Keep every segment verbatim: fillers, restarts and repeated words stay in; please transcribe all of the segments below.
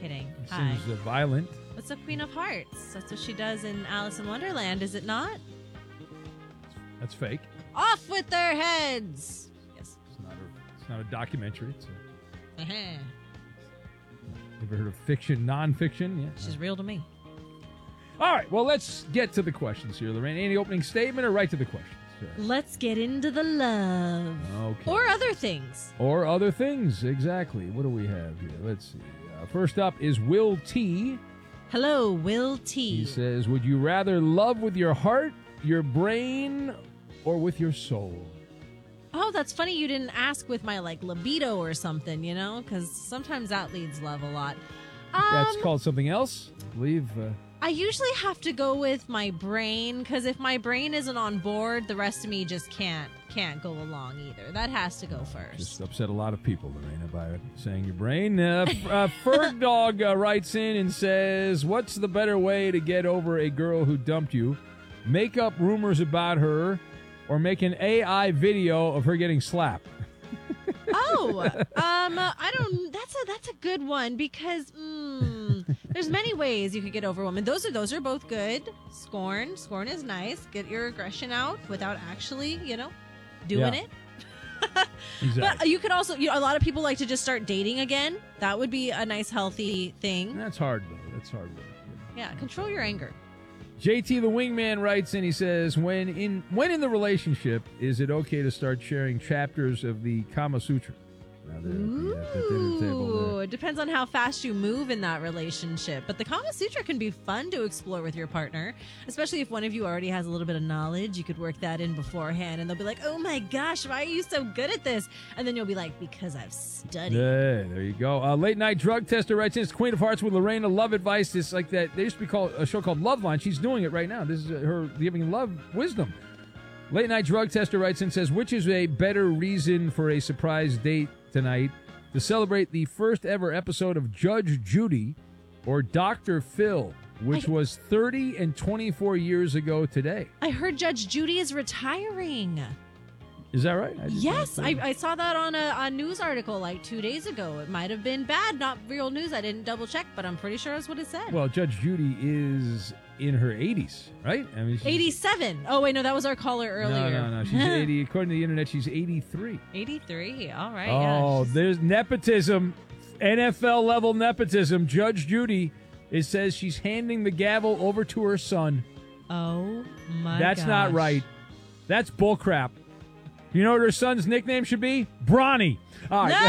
kidding. It Hi. seems uh, violent. What's the Queen of Hearts? That's what she does in Alice in Wonderland, is it not? That's fake. Off with their heads. Yes. It's not a, it's not a documentary. It's a, Uh-huh. ever heard of fiction, nonfiction? Yeah. She's real to me. All right. Well, let's get to the questions here, Lorraine. Any opening statement or right to the questions? Let's get into the love. Okay. Or other things. Or other things. Exactly. What do we have here? Let's see. Uh, first up is Will T. Hello, Will T. He says, would you rather love with your heart, your brain, or with your soul? Oh, that's funny you didn't ask with my, like, libido or something, you know? Because sometimes that leads love a lot. Um, That's called something else. I believe. Uh, I usually have to go with my brain, because if my brain isn't on board, the rest of me just can't can't go along either. That has to go first. Just upset a lot of people, Lorena, by saying your brain. Uh, uh, Ferg Dog uh, writes in and says, what's the better way to get over a girl who dumped you? Make up rumors about her, or make an A I video of her getting slapped? Oh, um, I don't. That's a that's a good one because mm, there's many ways you could get over a woman. Those are those are both good. Scorn, scorn is nice. Get your aggression out without actually, you know, doing Yeah. it. Exactly. But you could also, you know, a lot of people like to just start dating again. That would be a nice, healthy thing. That's hard, though. That's hard. Though. Yeah, control your anger. J T the Wingman writes in, he says, when in when in the relationship is it okay to start sharing chapters of the Kama Sutra? Now, there, Ooh, at the dinner table there. it depends on how fast you move in that relationship. But the Kama Sutra can be fun to explore with your partner, especially if one of you already has a little bit of knowledge. You could work that in beforehand, and they'll be like, oh my gosh, why are you so good at this? And then you'll be like, because I've studied. Yeah, there you go. Uh, late night drug tester writes in, it's Queen of Hearts with Lorena. Love advice. It's like that. There used to be called a show called Love Line. She's doing it right now. This is uh, her giving love wisdom. Late night drug tester writes in, says, which is a better reason for a surprise date tonight? To celebrate the first ever episode of Judge Judy or Doctor Phil, which I, was thirty and twenty-four years ago today. I heard Judge Judy is retiring. Is that right? I Yes, I, I saw that on a, a news article like two days ago. It might have been bad, not real news. I didn't double check, but I'm pretty sure that's what it said. Well, Judge Judy is in her eighties, right? I mean, she's, eighty-seven. Oh, wait, no, that was our caller earlier. No, no, no. She's eighty. According to the internet, she's eighty-three. eighty-three. All right. Oh, yeah, there's nepotism, N F L level nepotism. Judge Judy, it says she's handing the gavel over to her son. Oh my. That's gosh. not right. That's bullcrap. You know what her son's nickname should be? Bronny. All right. No!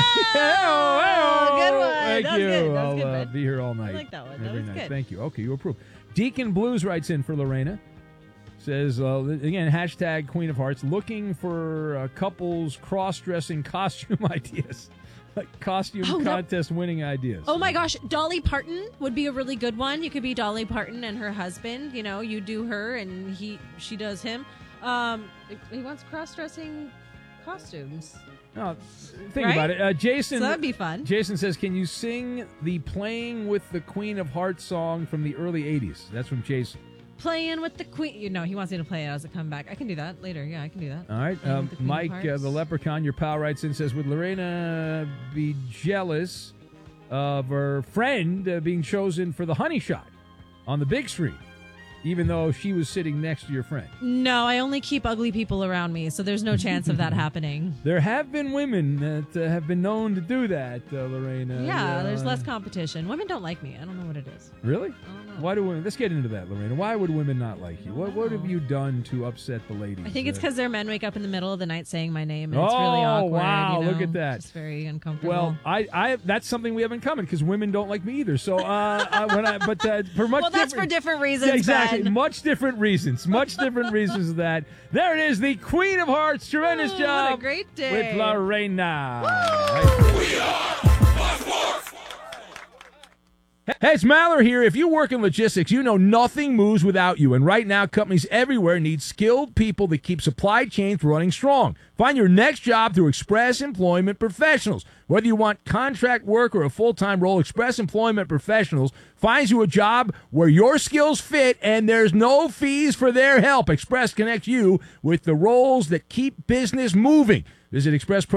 Hey-oh, Good one. Thank That was you. good. That was I'll good, uh, bud. be here all night. I like that one. That Every was night. good. Thank you. Okay, you approve. Deacon Blues writes in for Lorena. Says, uh, again, hashtag Queen of Hearts, looking for uh, couples cross-dressing costume ideas. Like costume Oh, no. contest winning ideas. Oh my gosh, Dolly Parton would be a really good one. You could be Dolly Parton and her husband. You know, you do her and he she does him. Um, he wants cross-dressing costumes. No, think Right? about it. Uh, Jason, So that'd be fun. Jason says, can you sing the Playing with the Queen of Hearts song from the early eighties? That's from Jason. Playing with the queen. You know, he wants me to play it as a comeback. I can do that later. Yeah, I can do that. All right. Playing Um, with the Queen of Mike, uh, Hearts. the leprechaun, your pal, writes in, says, would Lorena be jealous of her friend uh, being chosen for the honey shot on the big screen, even though she was sitting next to your friend? No, I only keep ugly people around me, so there's no chance of that happening. There have been women that uh, have been known to do that, uh, Lorena. Yeah, Uh, there's less competition. Women don't like me. I don't know what it is. Really? I don't know. Why do women? Let's get into that, Lorena. Why would women not like you? What What have you done to upset the ladies? I think it's Uh, because their men wake up in the middle of the night saying my name, and Oh, it's really awkward. wow, you know? look at that. It's very uncomfortable. Well, I, I, that's something we have in common because women don't like me either. So, uh, I, when I, but uh, for much well, that's for different, different reasons. yeah, exactly, Ben. much different reasons, much different reasons of that. There it is, the Queen of Hearts. Tremendous Ooh, job. what a great day. with Lorena. We are Hey, it's Maller here. If you work in logistics, you know nothing moves without you. And right now, companies everywhere need skilled people that keep supply chains running strong. Find your next job through Express Employment Professionals. Whether you want contract work or a full-time role, Express Employment Professionals finds you a job where your skills fit and there's no fees for their help. Express connects you with the roles that keep business moving. Visit Express Pro